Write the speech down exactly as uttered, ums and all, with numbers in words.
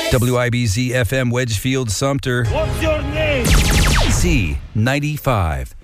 W I B Z F M Wedgefield Sumter. What's your name? Z ninety-five.